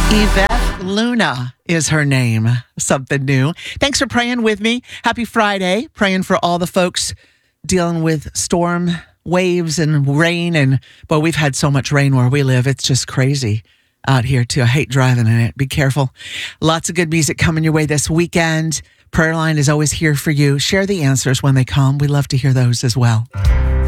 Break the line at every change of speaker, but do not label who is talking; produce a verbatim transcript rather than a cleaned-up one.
Yvette Luna is her name. Something new. Thanks for praying with me. Happy Friday. Praying for all the folks dealing with storm waves and rain. And, boy, we've had so much rain where we live. It's just crazy out here, too. I hate driving in it. Be careful. Lots of good music coming your way this weekend. Prayer line is always here for you. Share the answers when they come. We love to hear those as well.